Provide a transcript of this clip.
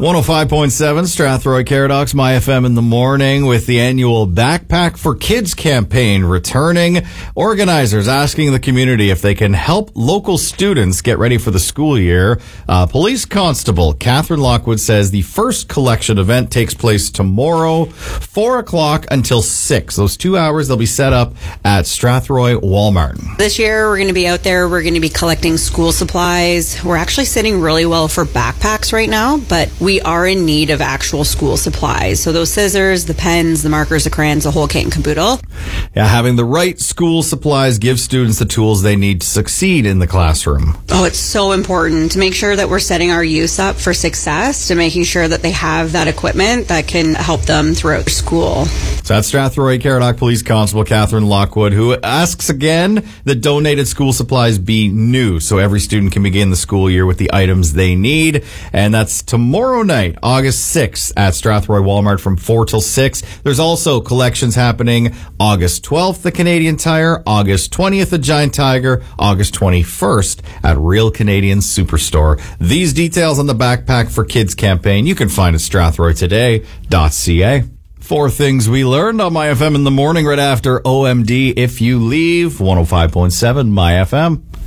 105.7 Strathroy Caradox, My FM in the morning with the annual Backpack for Kids campaign returning. Organizers asking the community if they can help local students get ready for the school year. Police Constable Catherine Lockwood says the first collection event takes place tomorrow, 4 o'clock until 6. Those 2 hours, they'll be set up at Strathroy Walmart. This year, we're going to be out there. We're going to be collecting school supplies. We're actually sitting really well for backpacks right now, but we are in need of actual school supplies. So those scissors, the pens, the markers, the crayons, the whole kit and caboodle. Yeah, having the right school supplies gives students the tools they need to succeed in the classroom. Oh, it's so important to make sure that we're setting our youth up for success, to making sure that they have that equipment that can help them throughout school. So that's Strathroy Caradoc Police Constable Catherine Lockwood, who asks again that donated school supplies be new, so every student can begin the school year with the items they need. And that's tomorrow night, August 6th at Strathroy Walmart from 4 till 6. There's also collections happening August 12th, the Canadian Tire, August 20th at Giant Tiger, August 21st at Real Canadian Superstore. These details on the Backpack for Kids campaign you can find at strathroytoday.ca. 4 things we learned on My FM in the morning right after OMD If You Leave, 105.7 My FM.